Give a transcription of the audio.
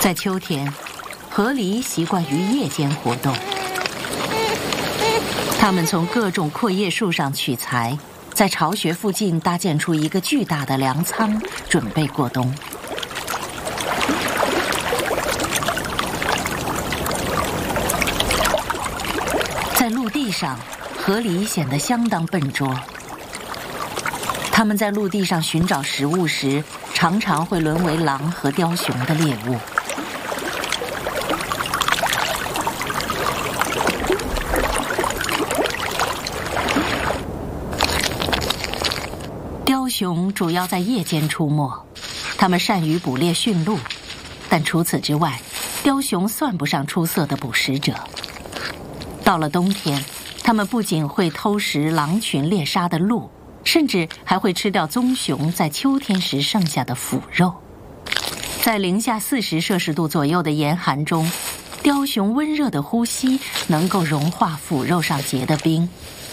在秋天，河狸习惯于夜间活动。它们从各种阔叶树上取材，在巢穴附近搭建出一个巨大的粮仓，准备过冬。在陆地上，河狸显得相当笨拙。它们在陆地上寻找食物时，常常会沦为狼和雕熊的猎物。雕熊主要在夜间出没，它们善于捕猎驯鹿，但除此之外，雕熊算不上出色的捕食者。到了冬天，它们不仅会偷食狼群猎杀的鹿，甚至还会吃掉棕熊在秋天时剩下的腐肉。在零下40摄氏度左右的严寒中，雕熊温热的呼吸能够融化腐肉上结的冰，